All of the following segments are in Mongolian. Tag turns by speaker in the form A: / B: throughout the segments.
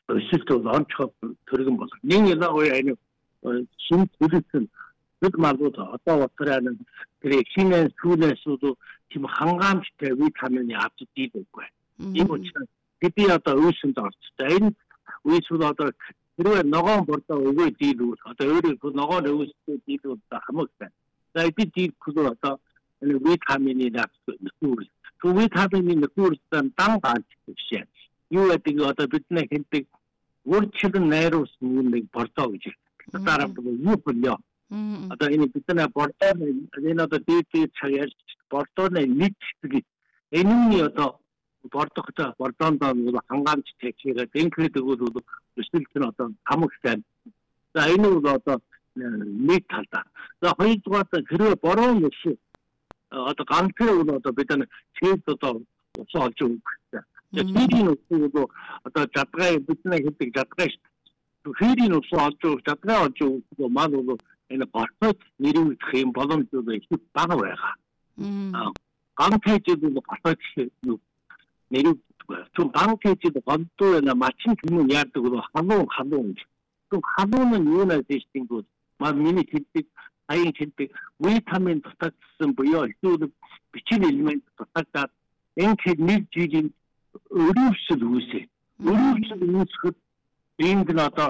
A: өсөлтөд онцгой төргөн болох. Нэг ялангуяа энэ шинэ төлөвсөн бид малууд одоо утраа тэр хинэн сүүлэсүүд тийм хангаамжтай витамины авч дийдэггүй. Ийм учраас бидний одоо үйлсэнд орцтой. Энэ үйлсүүд одоо хэрвээ ногоон бордоо өгөө дийлүүл одоо өөрөө ногоон өвстэй дийлүүл хамаатай. За бид дийлэхгүй одоо энэ витамины нөхөр. Თუ витамины нөхөртөө дан ганц гэж. Юу гэдэг одоо бидний хэлдэг үрчлэн найруулсан нэг бордоо гэж. Дараа нь юу болоо. Одоо энэ бидний бордоо энэ одоо дээд цагаар бордооны нийцдэг. Энэний одоо бордоонд хангаамжтай хийгээд ингээд өгвөл өсөлт нь одоо хамагтай. За энэ бол одоо нэг талдаа. За хоёрдугаар хэрвээ бороо нэш одоо ганцхан бол одоо бид нар чийд одоо усаа олж өгөх хэрэгтэй. Чийдийн усыг одоо жадгай бидний хэлдэг жадгай шүү дээ. Чийдийн усаа олж өгөх, жадгай олж өгөх мал бол энэ борцоод нэрвэх юм боломжууд их бага байгаа. Ганцхан бол борцоод нэрвэх түн ганцхан гонтоо на мачин юм яадаг бол халуун. Түн халуун нь юу нэ дэстингүүд мал миний хэлдэг аян хэлдэг витамин татсан буюу эсвэл бичиг элемент татдаг энэ нэг жилийн өрөвсөл үүсэ. Өрөвсөл үүсэхэд энд нь одоо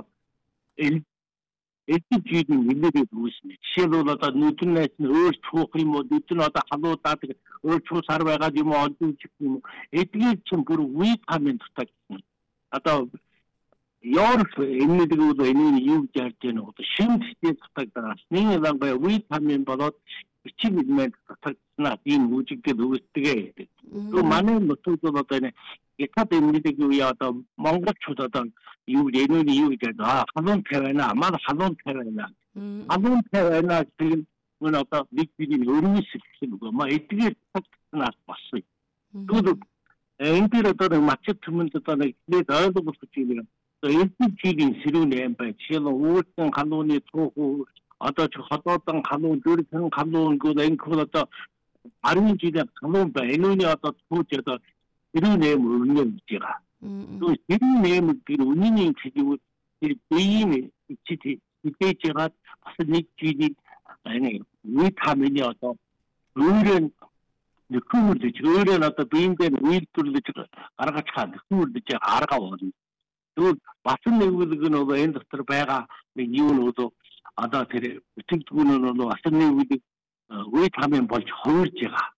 A: жилийн нэлээд үүснэ. Жишээлбэл одоо нүднээс нь өөр чуух юм уу, нүд нь одоо халуудаад өөр чуусаар байгаа юм уу, олдуулж юм уу. Эдгээр чинь бүр витамин татсан. Одоо York энэдэг бол энэ юу гэж ярьж байна вэ? Шимттэй татдаг. Нэг лангаа витамин болоод бичиг элемент татагнаа ийм үжигдэл өгдөг. То манай нутагт бол одоо энэ ятад энэдэг юу яа одоо монголчууд одоо юу энэний юу гэж халуун тавина, мал халуун тавина. Халуун тавина гэдэг нь одоо нэг биеийн өрнөс хэлсэн үг. Ма эдгээр татагнаа болсон. Тэгвэл энэ дээр одоо мачт төмөнд одоо нэг ойлгох гэж юм. Элбигийн сэрүүн юм байна. Жишээлбэл өөртөө халууны тууху одоо ч хотоодон халуун дөрвөн халуун гэдэг энэ одоо 10 жилийн халуун байна. Энэний одоо түүж одоо сэрүүн юм өрнө гэж байгаа. Donc сэрүүн юм гэр үнийн хэлбэл тэр биеийн ичид хитэж байгаа бас нэг жилийн энэ витамины одоо өөрөөр нөхөрлөж өөрөөр одоо биендээ үйлдвэрлэж гаргаж хаа нөхөрлөж арга болно. Тэгвэл бас нэг үлэг нь бол энэ дотор байгаа нэг юу нь бол одоо тэр бүтээгдэхүүн нь бол бас нэг үлэг витамин болж хувирж байгаа.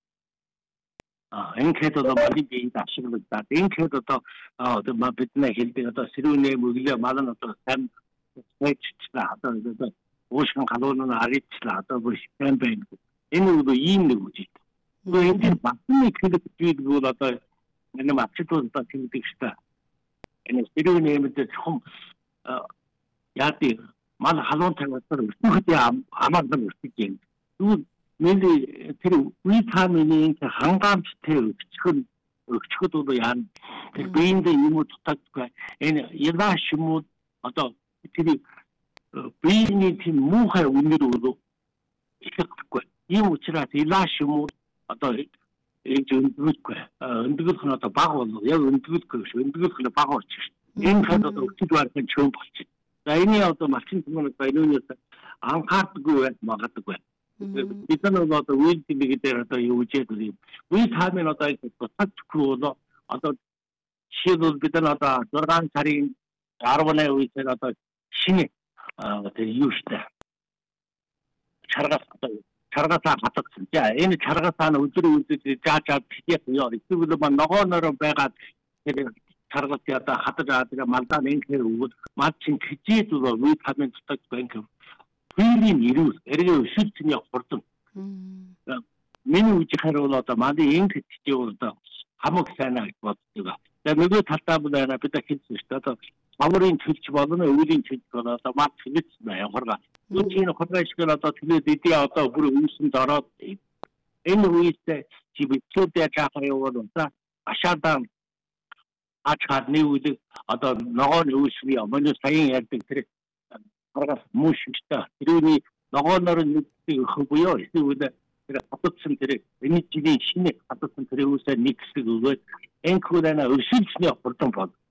A: Ингээд одоо бидний биед ашиглагдаад ингээд одоо бидний хэлдэг одоо сэрүүнээ мөглөө мал нь одоо сайн хэвччихлээ одоо уушгин халуун нь аричлаа одоо бүр сайн байна. Энэ бол ийм нэг үгтэй. Тэгвэл энэ бас нэг хэлдэг бол одоо энэ мачтууд одоо хэлдэг шүү дээ. Энэ сэрүүн нэмэлт чухам яадаг мал халуун тавьсан өсөхөд амарсан өсөж юм. Тэгвэл миний тэр витамины хангаамжтай өгчөхөд бол яа тэр биеинд юм уу татдаг энэ ялаш юм уу одоо тэр биений тийм муухай үнэр бол ихэхгүй. Ийм учраас ялаш юм уу одоо энэ өндгөлгүй өндгөлх нь одоо баг болов яг өндгөлгүй шүү өндгөлх нь баг болчих шүү энэ хад одоо өчиг барсан чөм болчих. За энэ одоо мачин түмэн баянуунаас анхаардаггүй магадгүй. Бид нар одоо үйлдэлийг дээр одоо юу гэж хэлдэг юм. Витамин одоо татчихгүй бол одоо жишээлбэл бид нар одоо 6 сарын 18 үеэр одоо шинэ тэр юу штэ чаргасаа хатагсан. За энэ чаргасаа нь өдөр жаажаад хийх ёо. Эсвэл ногооноор байгаа тэр чаргасаа одоо хатаж авдаг малдаа нэхэр өгөөд мал чин хижээд бол витамин татдаг банк. Биеийн ирүүл эргээ өсөлтний хурдан. Миний үжихэр бол одоо малын инг хичээ бол одоо хамаг сайн гэж боддог. За нөгөө талдаа бол бид хэлсэн шүү дээ. Одоо амрын төлч болно, өвлийн төлч болно. Одоо мал төлч байна хурга. Үчийн хургашгал одоо төлөөд идэе одоо бүр үүсэнд ороод энэ үедээ чи бичүүдээ жаахаа явуул та ашаадан ачаад нэвлэг одоо ногоон үүсвэ амны саяын ярьдаг тэр харгас мушигтай тэрний ногооноор нэгдэг хөвөө эсвэл тэр хатсан тэр энэ жилийн шинэ хатсан тэр үүсээ нэг хэсэг өгөөд энхүүрэнэ өсөлтний хурдан бол